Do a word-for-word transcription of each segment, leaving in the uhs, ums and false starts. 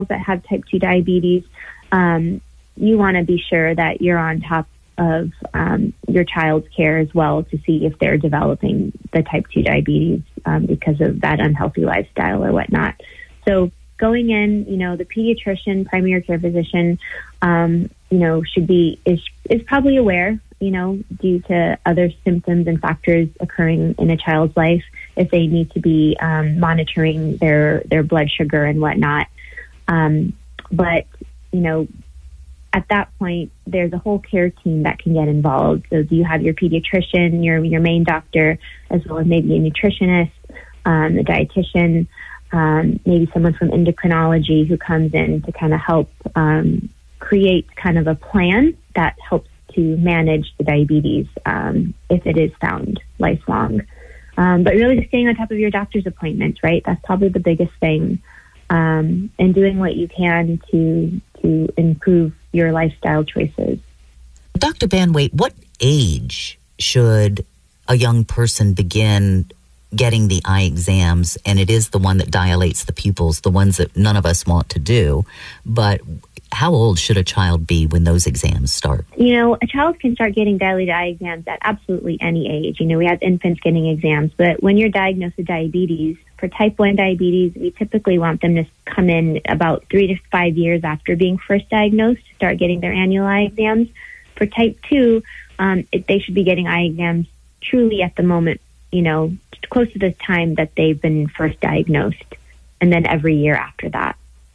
that have type two diabetes, um, you want to be sure that you're on top of um, your child's care as well to see if they're developing the type two diabetes um, because of that unhealthy lifestyle or whatnot. So going in, you know, the pediatrician, primary care physician, um, you know, should be, is, is probably aware, you know, due to other symptoms and factors occurring in a child's life, if they need to be um, monitoring their, their blood sugar and whatnot. Um, but, you know, at that point, there's a whole care team that can get involved. So you have your pediatrician, your your main doctor, as well as maybe a nutritionist, um, a dietitian, um, maybe someone from endocrinology who comes in to kind of help um, create kind of a plan that helps to manage the diabetes um, if it is found lifelong. Um, but really staying on top of your doctor's appointments, right? That's probably the biggest thing. Um, and doing what you can to to improve your lifestyle choices. Doctor Banwaite, what age should a young person begin getting the eye exams? And it is the one that dilates the pupils, the ones that none of us want to do. But how old should a child be when those exams start? You know, a child can start getting dilated eye exams at absolutely any age. You know, we have infants getting exams, but when you're diagnosed with diabetes, for type one diabetes, we typically want them to come in about three to five years after being first diagnosed to start getting their annual eye exams. For type two, um, it, they should be getting eye exams truly at the moment, you know, close to the time that they've been first diagnosed, and then every year after that.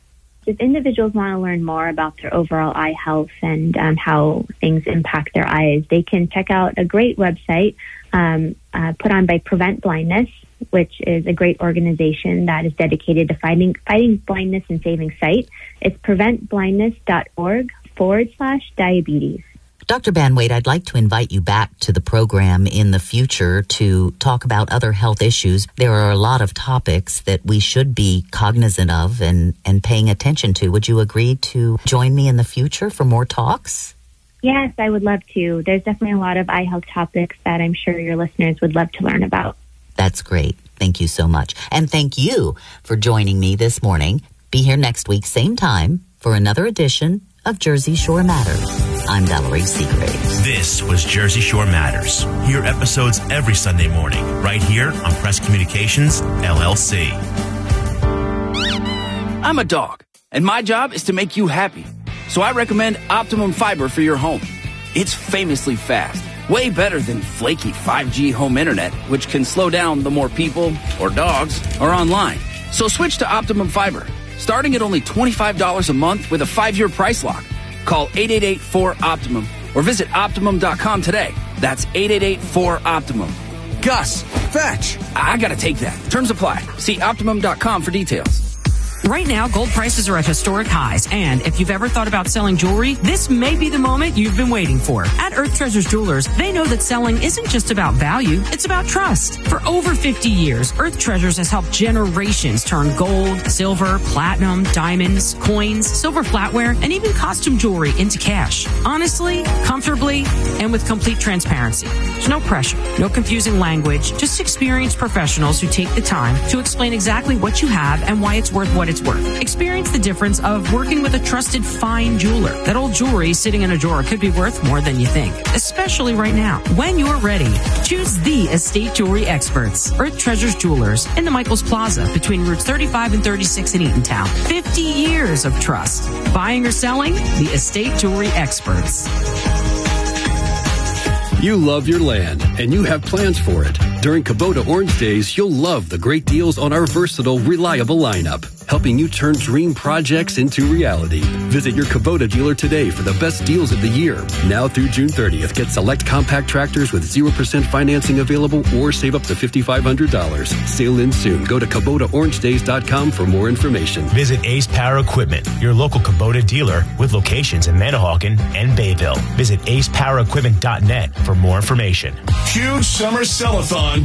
If individuals want to learn more about their overall eye health and um, how things impact their eyes, they can check out a great website um, uh, put on by Prevent Blindness, which is a great organization that is dedicated to fighting, fighting blindness and saving sight. It's preventblindness.org forward slash diabetes. Doctor Banwaite, I'd like to invite you back to the program in the future to talk about other health issues. There are a lot of topics that we should be cognizant of and, and paying attention to. Would you agree to join me in the future for more talks? Yes, I would love to. There's definitely a lot of eye health topics that I'm sure your listeners would love to learn about. That's great. Thank you so much. And thank you for joining me this morning. Be here next week, same time, for another edition of Jersey Shore Matters. I'm Valerie Seagrave. This was Jersey Shore Matters. Hear episodes every Sunday morning, right here on Press Communications, L L C. I'm a dog, and my job is to make you happy. So I recommend Optimum Fiber for your home. It's famously fast, way better than flaky five G home internet, which can slow down the more people or dogs are online. So switch to Optimum Fiber, starting at only twenty-five dollars a month with a five-year price lock. Call eight eight eight four Optimum or visit Optimum dot com today. That's eight eight eight four Optimum. Gus, fetch. I gotta take that. Terms apply. See Optimum dot com for details. Right now, gold prices are at historic highs, and if you've ever thought about selling jewelry, this may be the moment you've been waiting for. At Earth Treasures Jewelers, they know that selling isn't just about value, it's about trust. For over fifty years, Earth Treasures has helped generations turn gold, silver, platinum, diamonds, coins, silver flatware, and even costume jewelry into cash. Honestly, comfortably, and with complete transparency. There's no pressure, no confusing language, just experienced professionals who take the time to explain exactly what you have and why it's worth what it's worth. Experience the difference of working with a trusted fine jeweler. That old jewelry sitting in a drawer could be worth more than you think, especially right now. When you're ready, choose the estate jewelry experts. Earth Treasures Jewelers in the Michaels Plaza between routes thirty-five and thirty-six in Eatontown. fifty years of trust. Buying or selling, the estate jewelry experts. You love your land, and you have plans for it. During Kubota Orange Days, you'll love the great deals on our versatile, reliable lineup, helping you turn dream projects into reality. Visit your Kubota dealer today for the best deals of the year. Now through June thirtieth, get select compact tractors with zero percent financing available or save up to five thousand five hundred dollars. Sale ends soon. Go to Kubota Orange Days dot com for more information. Visit Ace Power Equipment, your local Kubota dealer with locations in Manahawkin and Bayville. Visit ace power equipment dot net for more information. Huge summer sell-a-thon